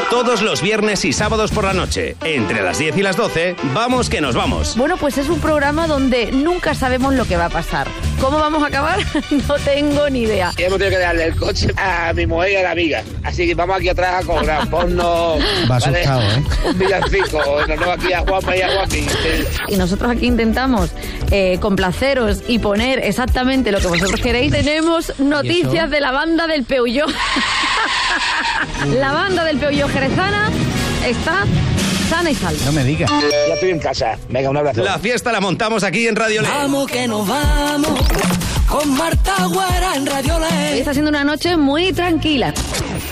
Todos los viernes y sábados por la noche, entre las 10 y las 12, vamos que nos vamos. Bueno, pues es un programa donde nunca sabemos lo que va a pasar. ¿Cómo vamos a acabar? No tengo ni idea. Y hemos tenido que darle el coche a mi mujer y a la amiga. Así que vamos aquí atrás a cobrar. Ponnos... Va asustado, ¿eh? Un villancico. No, aquí a Juanma y a Juanmi. Y nosotros aquí intentamos complaceros y poner exactamente lo que vosotros queréis. Tenemos noticias de la banda del Peulló. La banda del Peulló jerezana está sana y salva. No me digas. Ya estoy en casa. Venga, un abrazo. La fiesta la montamos aquí en Radio Ley. Vamos que nos vamos con Marta Guara en Radio Ley. Hoy está siendo una noche muy tranquila.